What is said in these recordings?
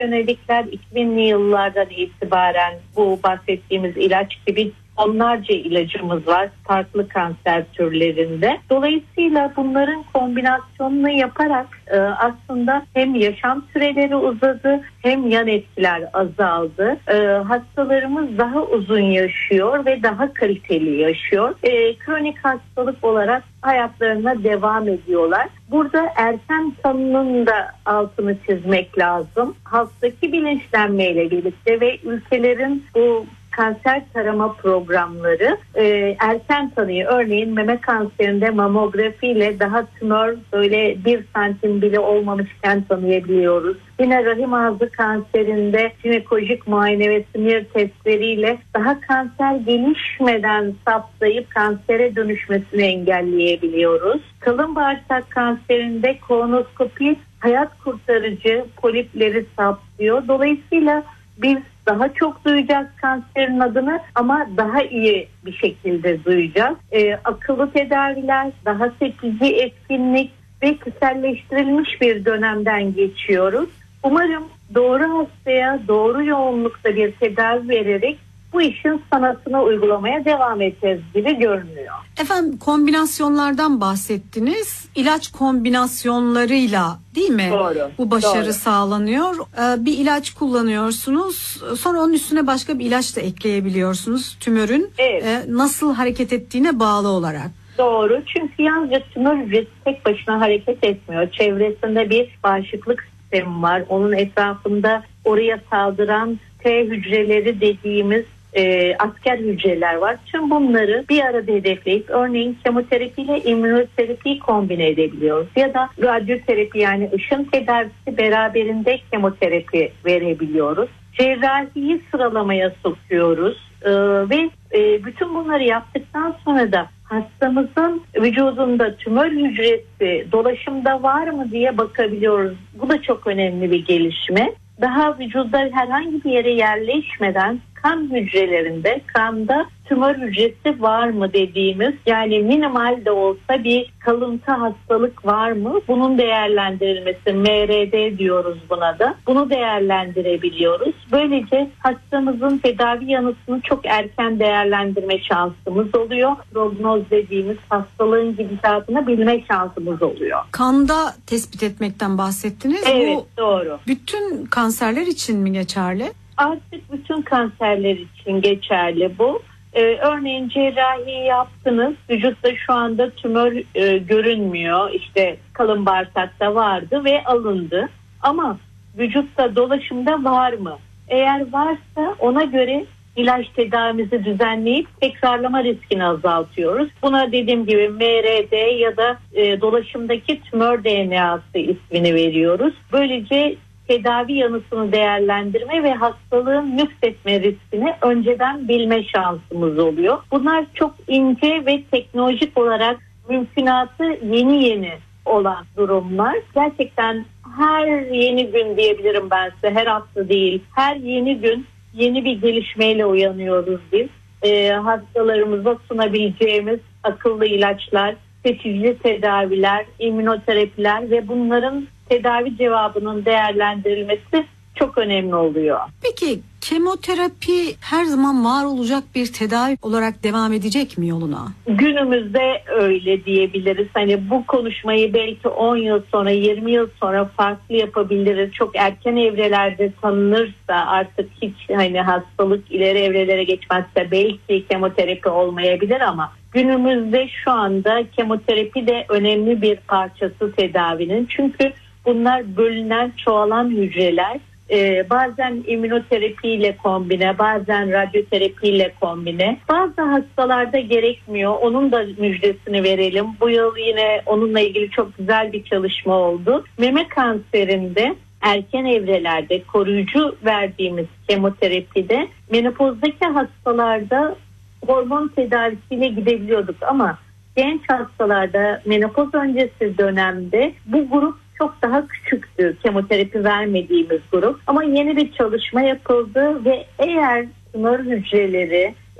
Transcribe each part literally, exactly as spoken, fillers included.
fonksiyonellikler iki binli yıllardan itibaren bu bahsettiğimiz ilaç gibi onlarca ilacımız var farklı kanser türlerinde. Dolayısıyla bunların kombinasyonunu yaparak e, aslında hem yaşam süreleri uzadı hem yan etkiler azaldı. E, hastalarımız daha uzun yaşıyor ve daha kaliteli yaşıyor. E, kronik hastalık olarak hayatlarına devam ediyorlar. Burada erken tanının da altını çizmek lazım. Halktaki bilinçlenmeyle birlikte ve ülkelerin bu kanser tarama programları e, erken tanıyı, örneğin meme kanserinde mamografiyle daha tümör böyle bir santim bile olmamışken tanıyabiliyoruz. Yine rahim ağzı kanserinde jinekolojik muayene ve simir testleriyle daha kanser gelişmeden saptayıp kansere dönüşmesini engelleyebiliyoruz. Kalın bağırsak kanserinde kolonoskopi hayat kurtarıcı polipleri saptıyor. Dolayısıyla biz daha çok duyacağız kanserin adını ama daha iyi bir şekilde duyacağız. Ee, akıllı tedaviler, daha seçici etkinlik ve kişiselleştirilmiş bir dönemden geçiyoruz. Umarım doğru hastaya doğru yoğunlukta bir tedavi vererek bu işin sanatını uygulamaya devam edeceğiz gibi görünüyor. Efendim, kombinasyonlardan bahsettiniz. İlaç kombinasyonlarıyla değil mi? Doğru. Bu başarı doğru. sağlanıyor. Ee, bir ilaç kullanıyorsunuz. Sonra onun üstüne başka bir ilaç da ekleyebiliyorsunuz. Tümörün evet. e, nasıl hareket ettiğine bağlı olarak. Doğru. Çünkü yalnızca tümör hücresi tek başına hareket etmiyor. Çevresinde bir bağışıklık sistemi var. Onun etrafında oraya saldıran T hücreleri dediğimiz E, asker hücreler var. Tüm bunları bir arada hedefleyip örneğin kemoterapi ile immünoterapiyi kombine edebiliyoruz. Ya da radyoterapi, yani ışın tedavisi beraberinde kemoterapi verebiliyoruz. Cerrahiyi sıralamaya sokuyoruz. E, ve e, bütün bunları yaptıktan sonra da hastamızın vücudunda tümör hücresi dolaşımda var mı diye bakabiliyoruz. Bu da çok önemli bir gelişme. Daha vücudda herhangi bir yere yerleşmeden kan hücrelerinde, kanda tümör hücresi var mı dediğimiz, yani minimal de olsa bir kalıntı hastalık var mı? Bunun değerlendirilmesi, M R D diyoruz buna da. Bunu değerlendirebiliyoruz. Böylece hastamızın tedavi yanıtını çok erken değerlendirme şansımız oluyor. Prognoz dediğimiz hastalığın gidişatını bilme şansımız oluyor. Kanda tespit etmekten bahsettiniz. Evet, Bu doğru. bütün kanserler için mi geçerli? Artık bütün kanserler için geçerli bu. Ee, örneğin cerrahi yaptınız. Vücutta şu anda tümör e, görünmüyor. İşte kalın bağırsakta vardı ve alındı. Ama vücutta dolaşımda var mı? Eğer varsa ona göre ilaç tedavimizi düzenleyip tekrarlama riskini azaltıyoruz. Buna dediğim gibi M R D ya da e, dolaşımdaki tümör D N A'sı ismini veriyoruz. Böylece tedavi yanıtını değerlendirme ve hastalığın nüksetme riskini önceden bilme şansımız oluyor. Bunlar çok ince ve teknolojik olarak mümkünatı yeni yeni olan durumlar. Gerçekten her yeni gün diyebilirim ben size, her hafta değil, her yeni gün yeni bir gelişmeyle uyanıyoruz biz. Ee, hastalarımıza sunabileceğimiz akıllı ilaçlar, seçici tedaviler, immünoterapiler ve bunların tedavi cevabının değerlendirilmesi çok önemli oluyor. Peki kemoterapi her zaman var olacak bir tedavi olarak devam edecek mi yoluna? Günümüzde öyle diyebiliriz. Hani bu konuşmayı belki on yıl sonra, yirmi yıl sonra farklı yapabiliriz. Çok erken evrelerde tanınırsa, artık hiç hani hastalık ileri evrelere geçmezse belki kemoterapi olmayabilir ama günümüzde şu anda kemoterapi de önemli bir parçası tedavinin. Çünkü bunlar bölünen, çoğalan hücreler. Ee, bazen immünoterapiyle kombine, bazen radyoterapiyle kombine. Bazı hastalarda gerekmiyor. Onun da müjdesini verelim. Bu yıl yine onunla ilgili çok güzel bir çalışma oldu. Meme kanserinde erken evrelerde koruyucu verdiğimiz kemoterapide menopozdaki hastalarda hormon tedavisiyle gidebiliyorduk ama genç hastalarda menopoz öncesi dönemde bu grup çok daha küçüktü, kemoterapi vermediğimiz grup. Ama yeni bir çalışma yapıldı ve eğer tümör hücreleri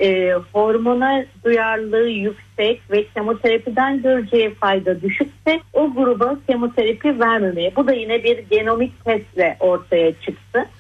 e, hormona duyarlılığı yüksek ve kemoterapiden göreceği fayda düşükse o gruba kemoterapi vermemeye. Bu da yine bir genomik testle ortaya çıktı.